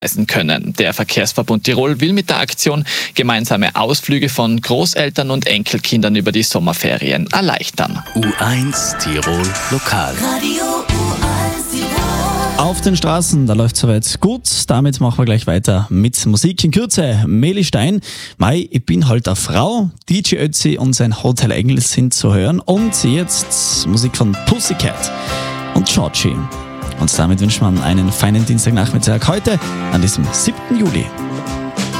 können. Der Verkehrsverbund Tirol will mit der Aktion gemeinsame Ausflüge von Großeltern und Enkelkindern über die Sommerferien erleichtern. U1 Tirol Lokal. Radio U1 Tirol. Auf den Straßen, da läuft soweit gut. Damit machen wir gleich weiter mit Musik. In Kürze, Meli Stein. Mei, ich bin halt eine Frau. DJ Ötzi und sein Hotel Engel sind zu hören. Und jetzt Musik von Pussycat und Georgie. Und damit wünscht man einen feinen Dienstagnachmittag heute an diesem 7. Juli.